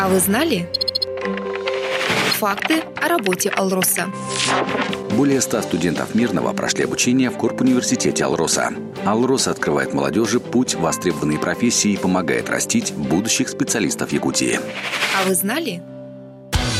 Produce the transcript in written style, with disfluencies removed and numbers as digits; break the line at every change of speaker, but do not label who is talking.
А вы знали? Факты о работе Алроса.
Более 100 студентов Мирного прошли обучение в Корпуниверситете Алроса. Алроса открывает молодежи путь в востребованные профессии и помогает растить будущих специалистов Якутии.
А вы знали?